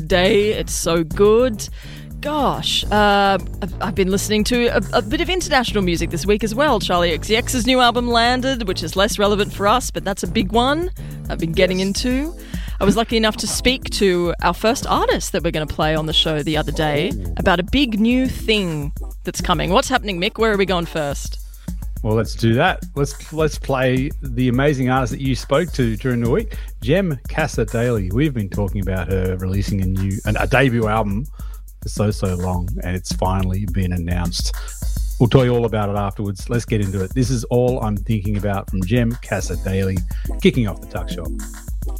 Day. It's so good. Gosh, I've been listening to a bit of international music this week as well. Charlie XCX's new album landed, which is less relevant for us, but that's a big one I've been getting into. I was lucky enough to speak to our first artist that we're going to play on the show the other day about a big new thing that's coming. What's happening, Mick? Where are we going first? Well, let's do that. Let's play the amazing artist that you spoke to during the week, Jem Casa Daly. We've been talking about her releasing a debut album for so long, and it's finally been announced. We'll tell you all about it afterwards. Let's get into it. This is All I'm Thinking About from Jem Casa Daly, kicking off the Tuck Shop.